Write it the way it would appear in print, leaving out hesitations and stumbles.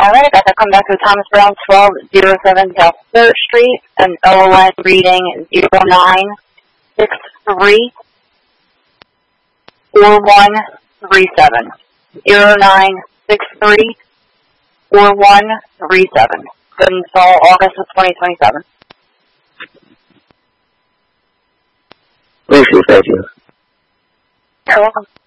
Alright, I got that come back to Thomas Brown, 1207 South 3rd Street, and OLN reading 0963 4137. 0963 4137. Good install August of 2027. Thank you. You're welcome.